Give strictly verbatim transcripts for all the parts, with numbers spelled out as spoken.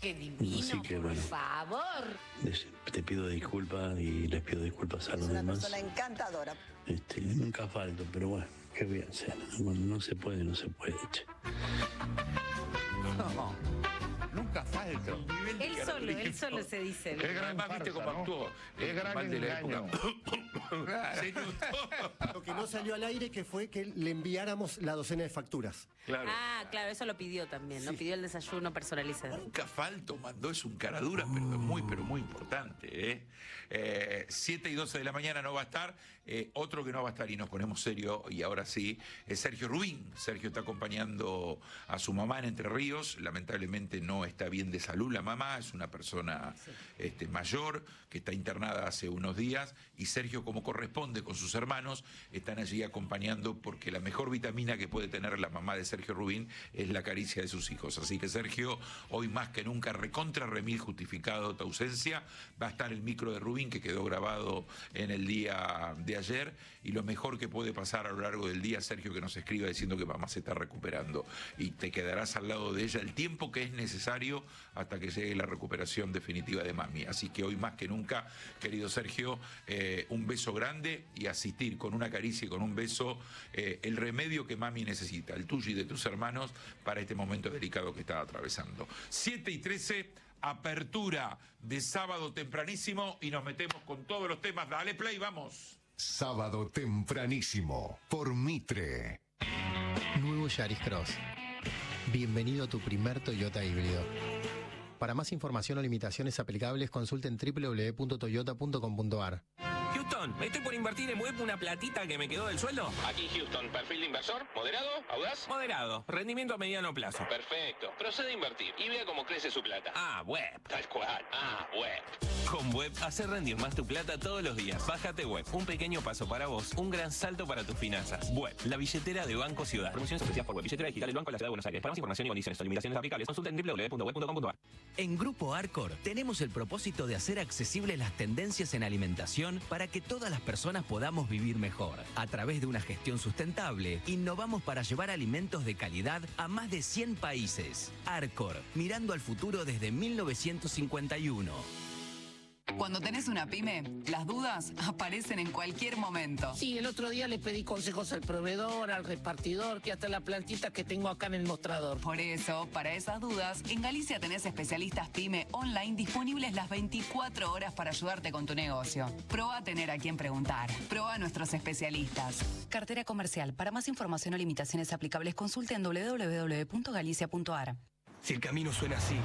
qué divino, Así que, por bueno, favor. les- te pido disculpas y les pido disculpas a Es los una demás. persona encantadora. Este, nunca falto, pero bueno, ¿qué voy a hacer? Cuando no se puede, no se puede, che. No, nunca falto. Él solo, él solo se dice. Es gran Además, viste farsa, cómo ¿no? actuó. Es gran mal de la engaño. época. Se notó. Lo que no salió al aire que fue que le enviáramos la docena de facturas. Claro. Ah, claro, eso lo pidió también, ¿no? Pidió el desayuno personalizado. Nunca falto, mandó, es un cara dura, pero muy, pero muy importante. ¿eh? Eh, siete y doce de la mañana no va a estar. Eh, otro que no va a estar, y nos ponemos serio, y ahora sí, es Sergio Rubín. Sergio está acompañando a su mamá en Entre Ríos. Lamentablemente no está bien de salud la mamá, es una persona sí. este, mayor que está internada hace unos días. Y Sergio, como corresponde con sus hermanos, están allí acompañando, porque la mejor vitamina que puede tener la mamá de Sergio Rubín es la caricia de sus hijos. Así que Sergio, hoy más que nunca, recontra remil justificado tu ausencia. Va a estar el micro de Rubín, que quedó grabado en el día de ayer, y lo mejor que puede pasar a lo largo del día, Sergio, que nos escriba diciendo que mamá se está recuperando, y te quedarás al lado de ella el tiempo que es necesario hasta que llegue la recuperación definitiva de mami. Así que hoy más que nunca, querido Sergio, eh, un beso grande, y asistir con una caricia y con un beso eh, el remedio que mami necesita, el tuyo y de tus hermanos, para este momento delicado que está atravesando. siete y trece, apertura de sábado tempranísimo, y nos metemos con todos los temas. Dale play, vamos. Sábado tempranísimo por Mitre. Nuevo Yaris Cross. Bienvenido a tu primer Toyota híbrido. Para más información o limitaciones aplicables, consulte en doble u doble u doble u punto toyota punto com punto a r. Houston, estoy por invertir en web una platita que me quedó del sueldo. Aquí Houston, perfil de inversor, moderado, audaz. Moderado, rendimiento a mediano plazo. Perfecto, procede a invertir y vea cómo crece su plata. Ah, web. Tal cual, ah, web. Con web, hacer rendir más tu plata todos los días. Bájate web, un pequeño paso para vos, un gran salto para tus finanzas. Web, la billetera de Banco Ciudad. Promociones especiales por web, billetera digital del Banco de la Ciudad de Buenos Aires. Para más información y condiciones o limitaciones aplicables, consulta en doble u doble u doble u punto web punto com punto a r. En Grupo Arcor tenemos el propósito de hacer accesibles las tendencias en alimentación para que todas las personas podamos vivir mejor. A través de una gestión sustentable, innovamos para llevar alimentos de calidad a más de cien países. Arcor, mirando al futuro desde mil novecientos cincuenta y uno. Cuando tenés una pyme, las dudas aparecen en cualquier momento. Sí, el otro día le pedí consejos al proveedor, al repartidor, que hasta la plantita que tengo acá en el mostrador. Por eso, para esas dudas, en Galicia tenés especialistas pyme online disponibles las veinticuatro horas para ayudarte con tu negocio. Proba a tener a quien preguntar. Proba a nuestros especialistas. Cartera comercial. Para más información o limitaciones aplicables, consulte en doble u doble u doble u punto galicia punto a r. Si el camino suena así,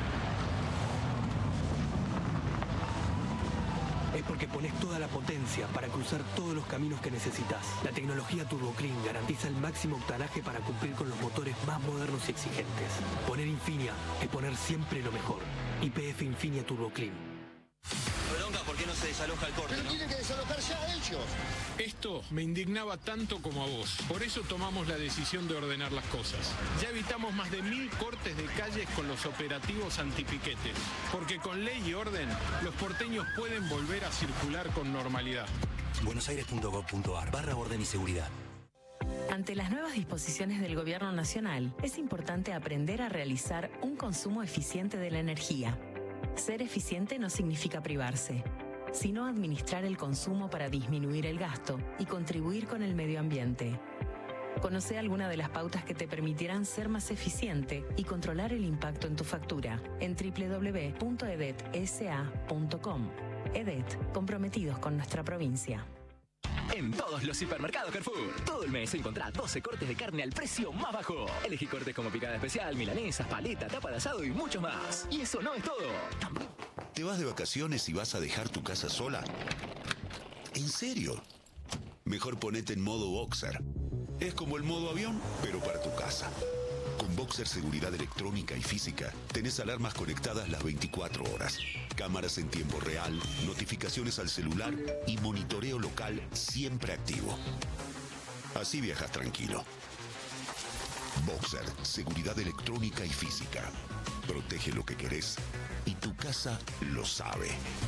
es porque pones toda la potencia para cruzar todos los caminos que necesitas. La tecnología Turbo Clean garantiza el máximo octanaje para cumplir con los motores más modernos y exigentes. Poner Infinia es poner siempre lo mejor. Y P F Infinia Turbo Clean. Bronca, ¿por qué no se desaloja el corte? Pero ¿no? tienen que desalojar ya ellos. Esto me indignaba tanto como a vos. Por eso tomamos la decisión de ordenar las cosas. Ya evitamos más de mil cortes de calles con los operativos antipiquetes. Porque con ley y orden, los porteños pueden volver a circular con normalidad. buenosaires punto gov punto a r barra orden y seguridad. Ante las nuevas disposiciones del Gobierno Nacional, es importante aprender a realizar un consumo eficiente de la energía. Ser eficiente no significa privarse, sino administrar el consumo para disminuir el gasto y contribuir con el medio ambiente. Conoce alguna de las pautas que te permitirán ser más eficiente y controlar el impacto en tu factura en doble u doble u doble u punto e d e t s a punto com. E D E T, comprometidos con nuestra provincia. En todos los supermercados Carrefour, todo el mes encontrá doce cortes de carne al precio más bajo. Elegí cortes como picada especial, milanesas, paleta, tapa de asado y mucho más. Y eso no es todo. ¿Te vas de vacaciones y vas a dejar tu casa sola? ¿En serio? Mejor ponete en modo Boxer. Es como el modo avión, pero para tu casa. Con Boxer Seguridad Electrónica y Física, tenés alarmas conectadas las veinticuatro horas, cámaras en tiempo real, notificaciones al celular y monitoreo local siempre activo. Así viajas tranquilo. Boxer Seguridad Electrónica y Física. Protege lo que querés y tu casa lo sabe.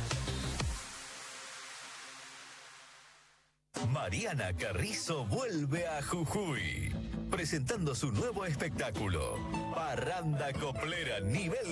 Mariana Carrizo vuelve a Jujuy, presentando su nuevo espectáculo, Parranda Coplera Nivel